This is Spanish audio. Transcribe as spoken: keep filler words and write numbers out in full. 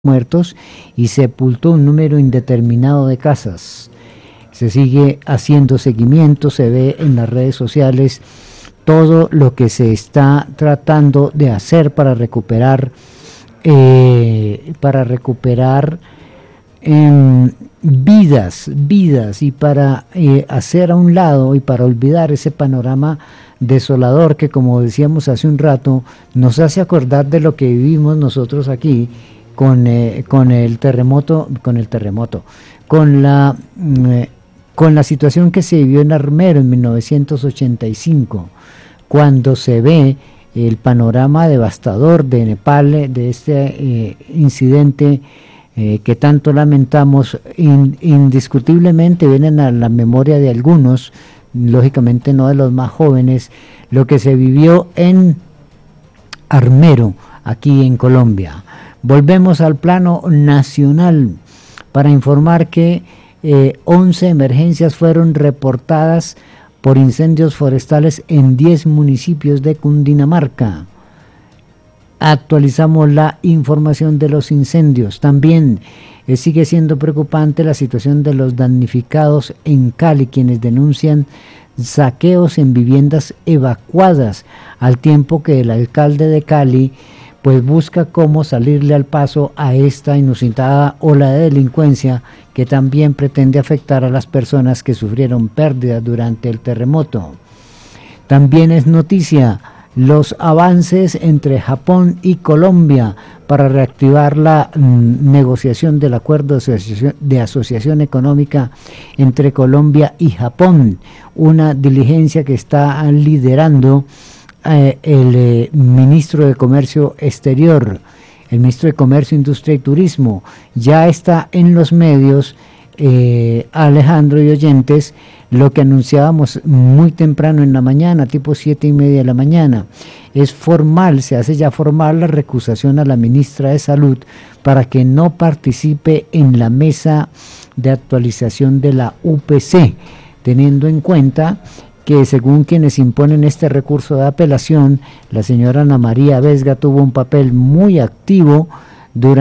muertos y sepultó un número indeterminado de casas. Se sigue haciendo seguimiento, se ve en las redes sociales todo lo que se está tratando de hacer para recuperar, eh, para recuperar eh, vidas, vidas y para eh, hacer a un lado y para olvidar ese panorama desolador que, como decíamos hace un rato, nos hace acordar de lo que vivimos nosotros aquí con, eh, con el terremoto, con el terremoto, con la, eh, con la situación que se vivió en Armero en mil novecientos ochenta y cinco, cuando se ve el panorama devastador de Nepal, de este eh, incidente eh, que tanto lamentamos. In, indiscutiblemente vienen a la memoria de algunos, lógicamente no de los más jóvenes, lo que se vivió en Armero, aquí en Colombia. Volvemos al plano nacional para informar que eh, once emergencias fueron reportadas por incendios forestales en diez municipios de Cundinamarca. Actualizamos la información de los incendios. También eh, sigue siendo preocupante la situación de los damnificados en Cali, quienes denuncian saqueos en viviendas evacuadas, al tiempo que el alcalde de Cali pues busca cómo salirle al paso a esta inusitada ola de delincuencia que también pretende afectar a las personas que sufrieron pérdidas durante el terremoto. También es noticia los avances entre Japón y Colombia para reactivar la mm, negociación del acuerdo de asociación, de asociación económica entre Colombia y Japón, una diligencia que está liderando eh, el eh, ministro de Comercio Exterior, el ministro de Comercio, Industria y Turismo. Ya está en los medios, eh, Alejandro y oyentes, lo que anunciábamos muy temprano en la mañana, tipo siete y media de la mañana. Es formal, se hace ya formal la recusación a la ministra de Salud para que no participe en la mesa de actualización de la U P C, teniendo en cuenta que según quienes imponen este recurso de apelación, la señora Ana María Vesga tuvo un papel muy activo durante